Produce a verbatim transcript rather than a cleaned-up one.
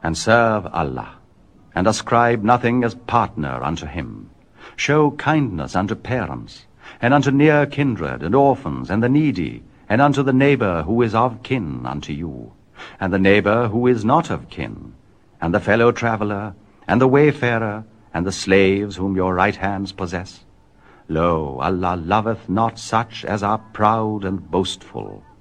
and serve Allah, and ascribe nothing as partner unto him. Show kindness unto parents, and unto near kindred, and orphans, and the needy, and unto the neighbor who is of kin unto you, and the neighbor who is not of kin, and the fellow traveler, and the wayfarer, and the slaves whom your right hands possess. Lo, Allah loveth not such as are proud and boastful,